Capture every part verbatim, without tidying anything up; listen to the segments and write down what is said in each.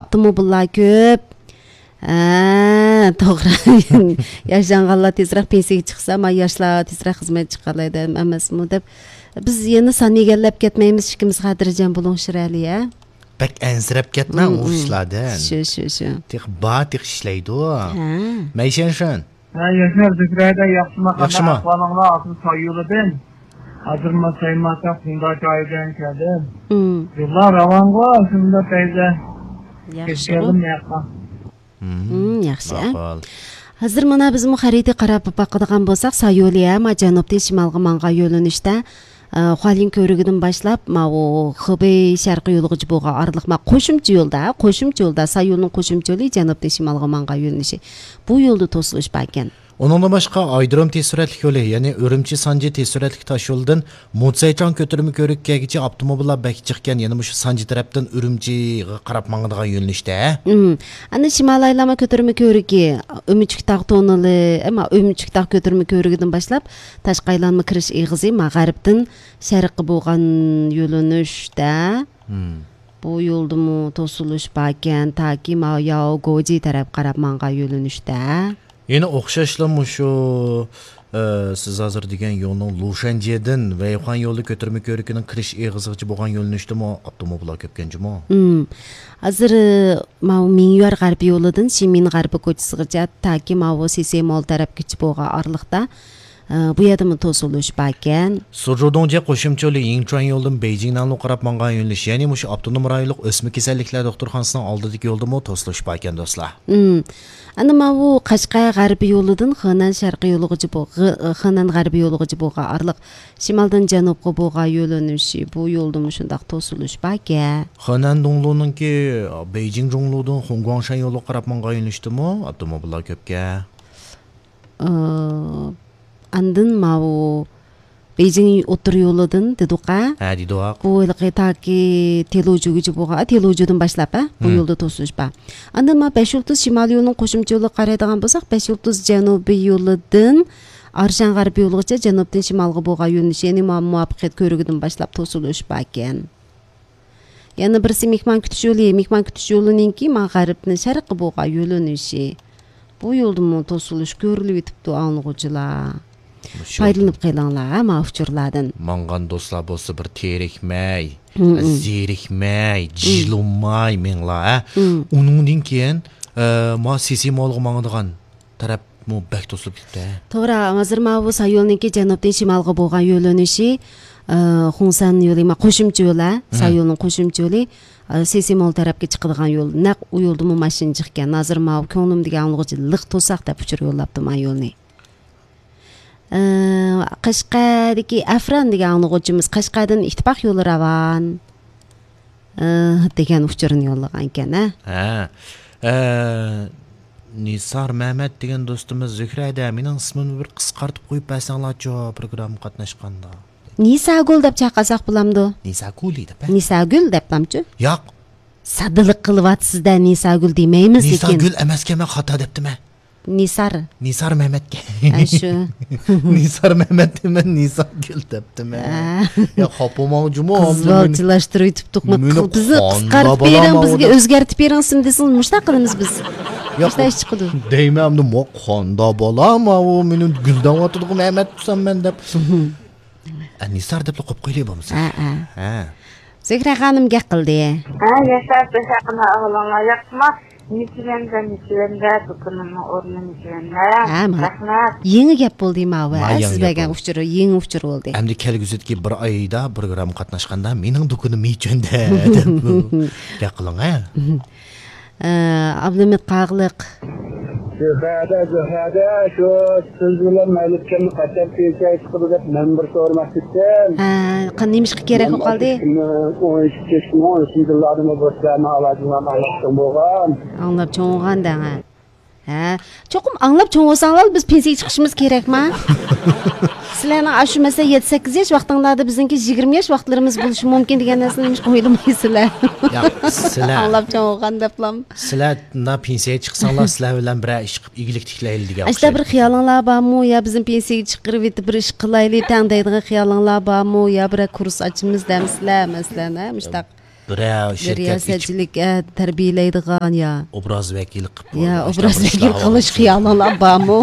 avtomobillar ko'p. Ha, to'g'ri. Yaşanganlar tezroq pensiyaga chiqsa, ma yoshlar tezroq xizmat chiqalaydi emasmi deb. Biz yana san egallab ketmaymiz, ikkimiz xotirjam bo'ling shirali, ha. Bak ansirab ketmang u ishlardan. Shu, shu, shu. Tiq ba tiq ishlaydi. Ha. Mayshanshan. Ha, yaşar Zükrayda yaxshimi? Yaxshimi? Aqvaninglar asl soyulidan. Hozir ma saymasa shunda joydan keldim. Hmm. Yillar ravonga shunda tayza. Yaxshi. Keldim yoqqa. Hmm, yaxshi. Hozir mana biz mu xarita qarab baqadigan bo'lsak, Sayoliya ma janubdan shimolga manga yo'linishda Xalin ko'rigidan boshlab, ma u Xubey sharqiy yo'lig'ichi bo'lgan oraliq ma qo'shimcha yo'lda, qo'shimcha yo'lda Sayolning qo'shimcha yo'li janubdan shimolga manga yo'linishi. Bu yo'lda to'silish bor ekan. Onundan başqa Aydrom tez süratlik yolu, yani Ürümçi Sancı tez süratlik taş yoldan Mutsaycan kötürümü körükkegici avtomobiller baki çıkken, yani şu Sancı taraftan Ürümçi'ye qarab mangıdığan yönünüşte. Hmm. Ana Şimalaylama kötürümü körüki, Ümüçüktağ tonalı, ama Ümüçüktağ kötürümü körügüden başlap, Taşqaylanma kiriş eğizi, Mağarib'den şarkı boğan yönünüşte. Hmm. Bu yolda mu tosuluş bakken, ta ki ma yao Goji taraf qarab manga yönünüşte. Yine oxşaşlama şu e, siz hazır degen yolun Lushanjiyadan ve Yuhan yolu götürme körükünün kiriş eğizgıcı boğan yolun işte mi avtomobillar köpkenci mi? Hmm. Hazır ma Minyuar garbi yoludan Şimin garbi koçsıgıca ta ki ma o Sisi Mol taraf geçip boğan arlıqda bu yadımı tosuluş bakken. Surjodonca qo'shimcha Yingchuan yo'ldan Beijingdan qarab mangan yo'nalish, ya'ni mush avtonom rayonlik o'sma kasalliklar doktorxonasining oldidagi yo'ldami tosulush bakken do'stlar. Hmm. Ana ma bu Qashqar g'arbi yo'lidan Xanan sharqiy yo'lig'ichi bu Xanan g'arbi yo'lig'ichi bo'lgan arliq shimoldan janubga bo'lgan yo'linishi bu yo'lda shundaq tosulush bakken. Xanan dongluninki Beijing dongludan Hongguangshan yo'li qarab mangan yo'nalishdimi avtomobillar ko'pga. Andın ma o Beijing otur yoludan deduqa. Ha deduq. Bu ilqi taki telojugici boğa, telojudan başlap ha bu yolda tosuluş ba. Andın ma besh yıldız şimal yolunun qo'shimcha yo'li qaraydigan bo'lsak, besh yıldız janubiy yo'lidan Arshan g'arbiy yo'ligacha janubdan shimolga bo'lgan yo'linish, ya'ni ma muvaffaqiyat ko'rigidan başlap tosuluş ba ekan. Yana birisi mehmon kutish yo'li, mehmon kutish yo'lininki ma g'arbdan sharqqa bo'lgan yo'linishi. Bu yo'lda mu tosuluş ko'rilib yetibdi anlıqçılar. Faydalanıp qeylanglar ma uçurlardan. Mangan dostlar bolsa bir terikmay, zerikmay, jilunmay menglar. Uningdan keyin ma Sisi Molga mangadigan taraf mu bak to'silib ketdi. To'g'ri, hozir ma bu Sayolninki janubdan shimolga bo'lgan yo'linishi Xunsan yo'li ma qo'shimcha yo'li, Sayolning qo'shimcha yo'li Sisi Mol tarafga chiqadigan yo'l. Naq u yo'lda mu mashina chiqqan. Hozir ma ko'nglim degan anlıqçı liq to'saq deb uchur yo'llabdi ma yo'lni. Qashqardagi Afran degan anlıqçımız Qashqardan ittifoq yo'li ravon degan uchurni yo'llagan ekan, ha. Ha. Nisar Mehmet degan do'stimiz Zuhrayda mening ismimni bir qisqartib qo'yib bersanglarchi program qatnashganda. Nisagul deb chaqirsak bo'lamdi. Nisagul edi. Nisagul deblamchi? Yo'q. Sadiliq qilyapsizda Nisagul demaymiz lekin. Nisagul emasga men xato debdimi? Nisar. Nisar Mehmetga. Shu. Nisar Mehmet dema Nisagul debdimi? Ya xopomog'jimi? Qizlarchilashtirib yutibdiqmi? Bizni qisqartib bering, bizga o'zgartib beringsin desin, mushtaq qilamiz biz. Yo'q, ish chiqdi. Deymamdi, mo qonda bolam, u meni guldan o'tadigan Mehmet tusam men deb. Nisar deb qo'yib qo'ylik bo'lmasa. Ha, ha. Zehra xonim gap qildi. Ha, yashab tashaqna o'g'longa yoqmas. Nichilanda nichilanda tukunimni o'rni nichilanda. Rahmat. Yangi gap bo'ldi ma-va. Siz bergan uchur, yangi uchur bo'ldi. Endi kelgusidagi bir oyda program qatnashganda mening dukunim nichilanda deb gap qiling, ha. Abdumid Qag'liq. Zuhrada, Zuhrada, şu siz bilan maylikkan qachon kelsa chiqib deb men bir so'ramoqchidim. Ha, qanday kerak qoldi? o'n ikki yillarni boshlarni oladigan maylikkan bo'lgan. Anglab cho'ng'anda, ha. Ha, cho'qim anglab cho'ng'osanglar biz pensiyaga chiqishimiz kerakmi? Sizlarning ashu masala yetti sakkiz yosh vaqtinglarda bizniki yigirma yosh vaqtlarimiz bo'lishi mumkin degan narsani hech o'ylamaysizlar. Yo'q, sizlar anglab cho'ng'gan deblam. Sizlar na pensiyaga chiqsanglar sizlar bilan bir ish qilib igilik tiklaylik degan. Ashta bir xiyolinglar bormi? Ya bizim pensiyaga chiqirib etib bir ish qilaylik, tang deydigan xiyolinglar bormi? Ya bir kurs ochimiz demisizlar, masalan, ha, mushtaq. birov shirkat riyosachilik tarbiylaydigan ya obraz vakili qilib ya obraz vakil qilish xiyolinglar bormi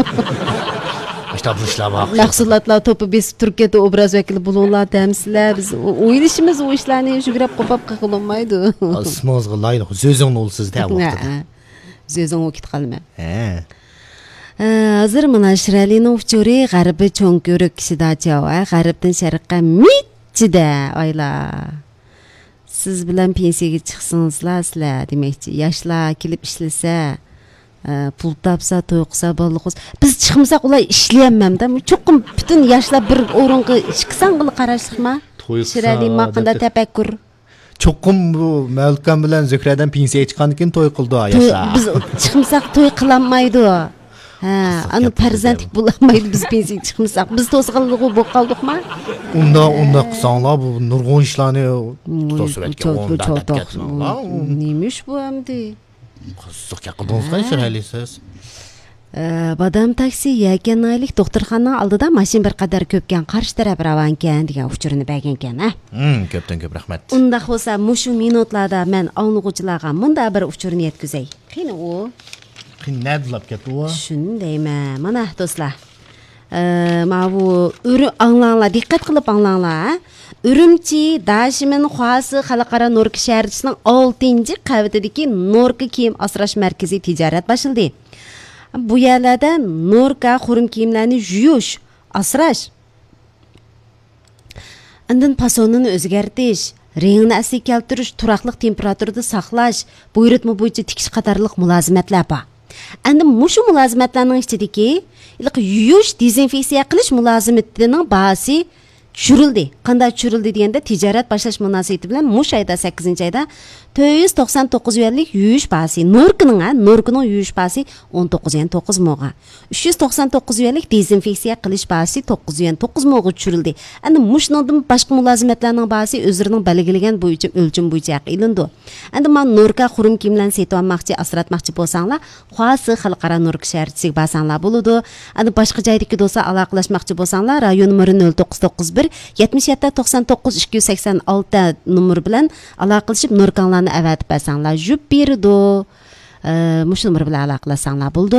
mahsulotlar to'pi besib Turkiyada obraz vakili bo'linglar deymizlar biz o'ylashimiz u ishlarni shugrab qo'pab qilolmaydi ismingizga loyiq so'zingni olsiz da vaqtida so'zing o'kit qolma hozir mana Shiralining uchuri g'arbi cho'nko'rik kishidacha g'arbdan sharqqa mitchida oylar siz bilan pensiyaga chiqsingizlar sizlar demakchi yoshlar kelib ishlasa pul topsa to'y qilsa bolalar biz chiqmasak ular ishlayapmanda cho'qim butun yoshlar bir o'ringa chiqsang qilib qarashliqmi Shirali maqinda tafakkur cho'qim bu Malkam bilan Zuhradan pensiyaga chiqqandan keyin to'y qildi yoshlar biz chiqmasak to'y qilolmaydi ha ani farzandlik bo'lmaydi biz pensiyaga chiqmasak biz to'sqinlik bo'lib qoldikmi unda unda qilsanglar bu nurg'un ishlarni to'sib aytgan nemish bu endi qiziq qildingizmi Shiralisiz Badam taksi yakan oylik doktorxonaning oldida mashina bir qadar ko'pkan qarshi taraf ravankan degan uchurini bergan ekan ha ko'pdan ko'p rahmat unda bo'lsa mushu minutlarda men anglag'uvchilarga bunda bir uchurni yetkazay qani u qiynadlab ketdi u shundayman mana do'stlar mana bu uri anglanglar diqqat qilib anglanglar Urumchi Dashimin Xosi xalqaro Norka shaharchasining oltinchi qavatidagi Norka kiyim asrash markazi tijorat boshladi. Bu yerlarda Norka xurum kiyimlarni yuvish, asrash, undan fasonini o'zgartirish, rangini asli keltirish, turaqliq temperaturada saqlash, buyurtma bo'yicha tikish qatorliq mulozimatlar bor. Endi mushu mulozimatlarning ichidagi ilk yuvish, dezinfeksiya qilish mulozimatining bahsi tushirildi. Qanday tushirildi deganda tijorat boshlash munosabati bilan mush oyda sakkizinchi oyda to'rt yuz to'qson to'qqiz yuanlik yuvish bahsi, Norkaning ha, Norkaning yuvish bahsi o'n to'qqiz yuan to'qqiz mo'ga. uch yuz to'qson to'qqiz yuanlik dezinfeksiya qilish bahsi to'qqiz yuan to'qqiz mo'ga tushirildi. Endi mushning boshqa mulozimatlarning bahsi o'zlarining belgilagan bo'yicha o'lcham bo'yicha ilindi. Endi men Norka xurum kiyimlarni sotib olmoqchi, asratmoqchi bo'lsanglar, Xosi xalqaro Norka shaharchasiga borsanlar bo'ladi. Endi boshqa joydagi do'sa aloqalashmoqchi bo'lsanglar, rayon nomeri nol to'qqiz to'qqiz bir yetmish yetti to'qson to'qqiz ikki yuz sakson olti nomer bilan aloqalashib Norkanlarni avatib bersanglar jup berdi. Mush nomer bilan aloqalashsanglar bo'ldi.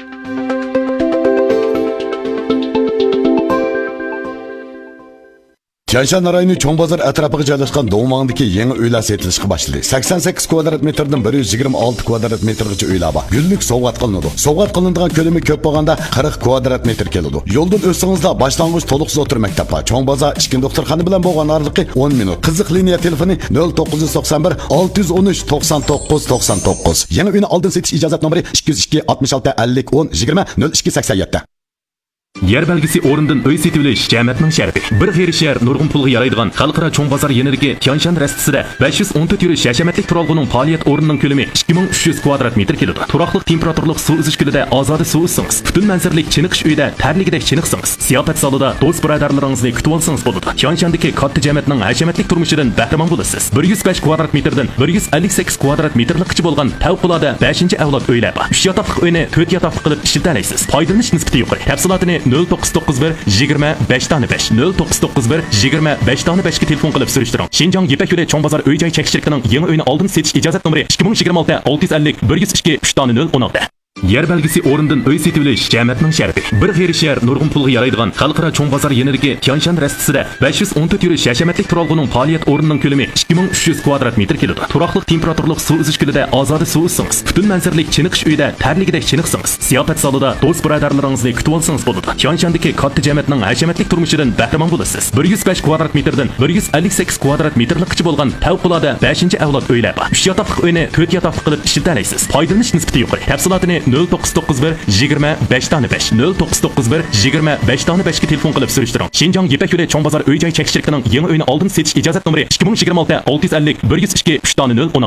Tianshan rayoni Cho'ng bozor atrofiga joylashgan Do'ngmangdagi yangi uylar sotilishga boshladi. sakson sakkiz kvadrat metrdan bir yuz yigirma olti kvadrat metrgacha uylar bor. Gullik sovg'at qilinadi. Sovg'at qilinadigan ko'lami ko'p bo'lganda qirq kvadrat metr keladi. Yo'ldan o'tsingizda boshlang'ich to'liq o'tir maktab bor. Cho'ng bozor ichki doktorxona bilan bo'lgan oraliqi o'n minut. Qiziq liniya telefoni nol to'qqiz yuz to'qson bir olti yuz o'n uch to'qson to'qqiz to'qson to'qqiz. Yangi uyni oldin setish ijozat nomeri ikki yuz ikki oltmish olti ellik o'n yigirma nol ikki sakson yetti. Yer belgisi o'rindan uy setib olish jamiyatning sharafi. Bir xeyri shahar nurg'un pulga yaraydigan xalqaro cho'ng bozor yenidagi Tianshan rastasida besh yuz o'n to'rt yurish hashamatlik turalg'uning faoliyat o'rnining ko'lami ikki ming uch yuz kvadrat metr keladi. Turaqliq temperaturli suv izish gulida ozoda suv ichsangiz, butun manzaralik chiniqish uyda tarligidek chiniqsangiz, ziyofat zalida do'st birodarlaringizni kutib olsangiz bo'ladi. Tianshandagi katta jamiyatning hashamatlik turmushidan bahramon bo'lasiz. bir yuz besh kvadrat metrdan bir yuz ellik sakkiz kvadrat metrlikcha bo'lgan favqulodda beshinchi avlod uylar bor. uch yotoqli uyni to'rt yotoqli qilib ishlatalaysiz. Foydalanish nisbati yuqori. Tafsilotini nol to'qqiz to'qqiz bir yigirma besh besh nol to'qqiz to'qqiz bir yigirma besh besh ga telefon qilib surishtiring. Shinjong Yepak yo'li Cho'ng bozor uy-joy chekishchiligining yangi uyini oldin setish ijozat nomeri ikki ming yigirma olti olti yuz ellik bir yuz ikki uch nol o'n olti. Yer belgisi o'rindan uy setib olish jamiyatning sharafi. Bir xeyri shahar nurg'un pulga yaraydigan xalqaro cho'ng bozor yenidagi Tianshan rastasida besh yuz o'n to'rt yurish hashamatlik turalg'uning faoliyat o'rnining ko'lami ikki ming uch yuz kvadrat metr keladi. Turaqliq temperaturli suv izish gulida ozoda suv ichsangiz, butun manzaralik chiniqish uyda tarligidek chiniqsangiz, ziyofat zalida do'st birodarlaringizni kutib olsangiz bo'ladi. Tianshandagi katta jamiyatning hashamatlik turmushidan bahramon bo'lasiz. bir yuz besh kvadrat metrdan bir yuz ellik sakkiz kvadrat metrlikcha bo'lgan favqulodda beshinchi avlod uylar bor. uch yotoqli uyni to'rt yotoqli qilib ishlatalaysiz. Foydalanish nisbati yuqori. Tafsilotini nol to'qqiz to'qqiz bir yigirma besh besh nol to'qqiz to'qqiz bir yigirma besh besh ga telefon qilib surishtiring. Shinjong Yepak yo'li Cho'ng bozor uy-joy chekishchiligining yangi uyini oldin setish ijozat nomeri ikki ming yigirma olti olti yuz ellik bir yuz ikki uch nol o'n olti.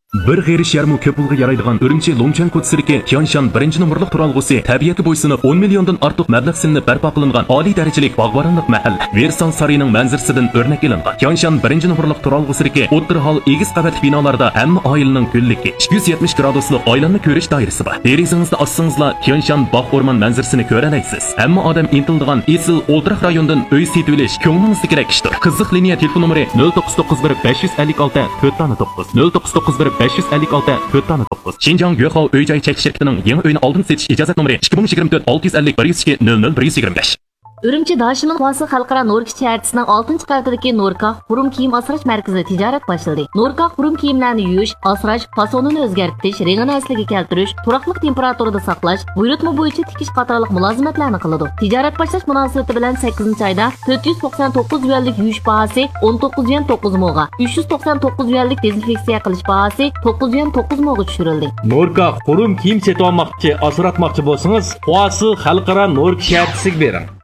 Bir g'eri sharmu ko'p pulga yaraydigan Urumchi Longchan Kotsirki Tianshan birinchi nomerlik turalg'usi tabiatga bo'ysunib o'n milliondan ortiq mablag' silinib barpo qilingan oliy darajalik bog'boronlik mahalla Versan sarining manzarasidan o'rnak ilingan. Tianshan birinchi nomerlik turalg'usiki o'ttir hol egiz qavatli binolarda hamma oilaning kunligi ikki yuz yetmish graduslik oilanni ko'rish doirasi bor. Derizingizda ossingizlar Tianshan bog' o'rmon manzarasini ko'ra olasiz. Hamma odam intildigan esil o'ltiraq rayondan uy setib olish ko'nglingizni kerak ishdir. Qiziq liniya telefon nomeri nol to'qqiz to'qqiz bir besh yuz ellik olti to'rt to'qqiz nol to'qqiz to'qqiz bir besh yuz ellik olti to'rt to'qqiz. Xinjiang Yuhao uy-joy chekish shirkatining yangi uyni oldin setish ijozat nomeri ikki ming yigirma to'rt olti yuz ellik bir yuz ikki nol nol bir yuz yigirma besh. Urumchi Dashimin Quvasi Xalqaro Norka chartisining oltinchi qavatidagi Norka Xurum kiyim asrash markazida tijorat boshladi. Norka Xurum kiyimlarni yuvish, asrash, fasonini o'zgartirish, rangini asliga keltirish, turaqliq temperaturada saqlash, buyurtma bo'yicha tikish qatorliq mulozimatlarni qiladi. Tijorat boshlash munosabati bilan sakkizinchi oyda to'rt yuz to'qson to'qqiz yuanlik yuvish bahasi o'n to'qqiz yuan to'qqiz mo'ga, uch yuz to'qson to'qqiz yuanlik dezinfeksiya qilish bahasi to'qqiz yuan to'qqiz mo'ga tushirildi. Norka Xurum kiyim setib olmoqchi, asratmoqchi bo'lsangiz, Quvasi Xalqaro Norka chartisiga bering.